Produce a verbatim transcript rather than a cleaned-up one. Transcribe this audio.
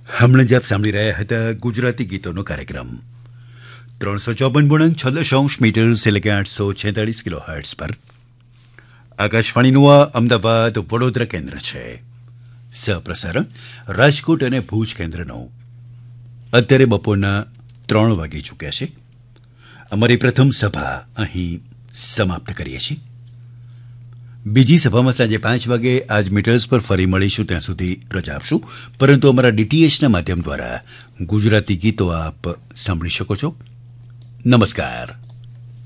હમણાં જ આપ સાંભળી રહ્યા હતા ગુજરાતી ગીતોનો કાર્યક્રમ ત્રણસો ચોપન ગુણક છલ્લીસ અંશ મીટર્સ એટલે કે આઠસો છેતાળીસ કિલો હર્ટ્સ પર આકાશવાણીનું આ અમદાવાદ વડોદરા કેન્દ્ર છે. સહપ્રસારણ રાજકોટ અને ભુજ કેન્દ્રનો. અત્યારે બપોરના ત્રણ વાગી ચૂક્યા છે. અમારી પ્રથમ સભા અહીં સમાપ્ત કરીએ છીએ. બીજી સભામાં સાંજે પાંચ વાગે આજ મીટર્સ પર ફરી મળીશું. ત્યાં સુધી રજા આપશું, પરંતુ અમારા ડીટીએચના માધ્યમ દ્વારા ગુજરાતી ગીતો આપ સાંભળી શકો છો. નમસ્કાર.